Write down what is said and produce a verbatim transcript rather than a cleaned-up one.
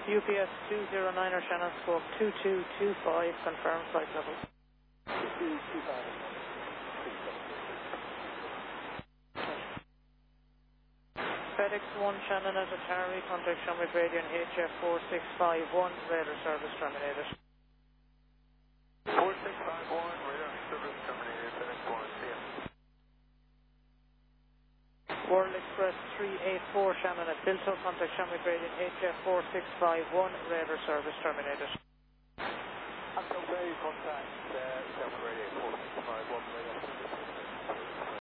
U P S two zero nine or Shannon Squawk two two two five, confirm flight level. two two two five. FedEx one Shannon at Atari, contact Shamrock Radio and H F four six five one, radar service terminated. four six five one, radar service terminated, FedEx one, see ya. World Express three eight four Shannon at Bilto, contact Shamrock Radio and H F four six five one, radar service terminated. Until Bay, contact uh, Shamrock Radio four six five one, radar service.